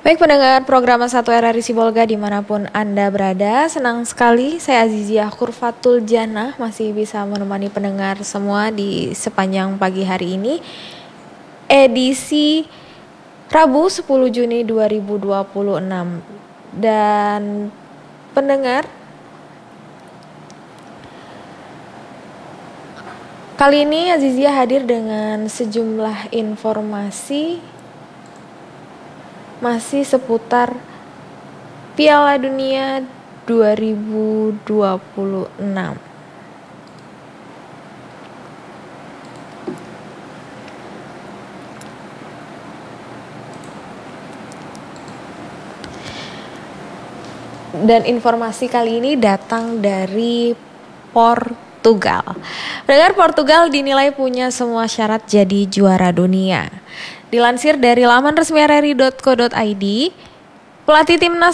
Baik pendengar program 1 RRI Sibolga dimanapun Anda berada, senang sekali saya Azizia Kurfatul Jannah masih bisa menemani pendengar semua di sepanjang pagi hari ini. Edisi Rabu 10 Juni 2026. Dan pendengar, kali ini Azizia hadir dengan sejumlah informasi masih seputar Piala Dunia 2026. Dan informasi kali ini datang dari Portugal. Pendengar, Portugal dinilai punya semua syarat jadi juara dunia. Dilansir dari laman resmi rri.co.id, pelatih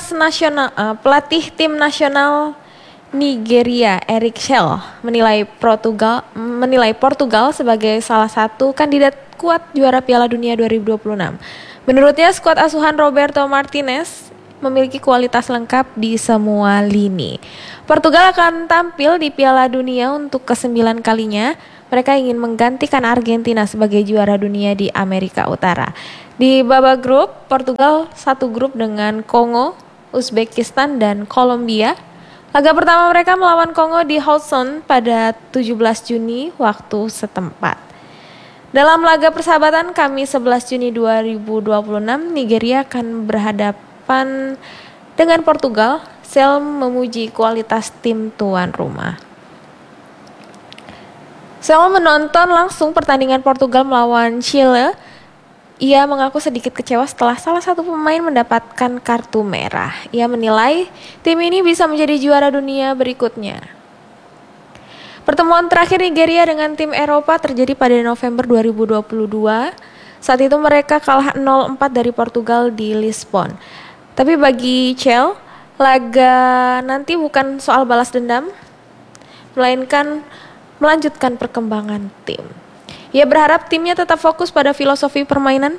tim nasional Nigeria Eric Shell menilai Portugal sebagai salah satu kandidat kuat juara Piala Dunia 2026. Menurutnya, skuad asuhan Roberto Martinez memiliki kualitas lengkap di semua lini. Portugal akan tampil di Piala Dunia untuk ke-9 kalinya. Mereka ingin menggantikan Argentina sebagai juara dunia di Amerika Utara. Di babak grup, Portugal satu grup dengan Kongo, Uzbekistan, dan Kolombia. Laga pertama mereka melawan Kongo di Houston pada 17 Juni waktu setempat. Dalam laga persahabatan Kamis 11 Juni 2026, Nigeria akan berhadapan dengan Portugal. Shell memuji kualitas tim tuan rumah. Shell menonton langsung pertandingan Portugal melawan Chile. Ia mengaku sedikit kecewa setelah salah satu pemain mendapatkan kartu merah. Ia menilai tim ini bisa menjadi juara dunia berikutnya. Pertemuan terakhir Nigeria dengan tim Eropa terjadi pada November 2022. Saat itu mereka kalah 0-4 dari Portugal di Lisbon. Tapi bagi Shell, laga nanti bukan soal balas dendam, melainkan melanjutkan perkembangan tim. Ia berharap timnya tetap fokus pada filosofi permainan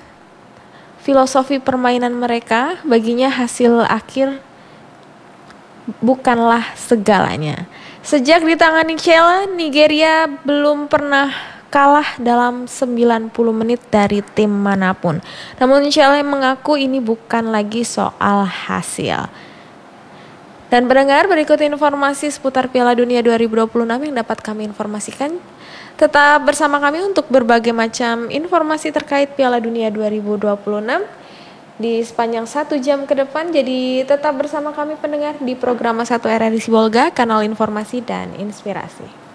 mereka. Baginya hasil akhir bukanlah segalanya. Sejak ditangani Shell, Nigeria belum pernah kalah dalam 90 menit dari tim manapun. Namun Shell mengaku ini bukan lagi soal hasil. Dan pendengar, berikut informasi seputar Piala Dunia 2026 yang dapat kami informasikan. Tetap bersama kami untuk berbagai macam informasi terkait Piala Dunia 2026 di sepanjang 1 jam ke depan. Jadi tetap bersama kami pendengar di program 1 RRI Sibolga, kanal informasi dan inspirasi.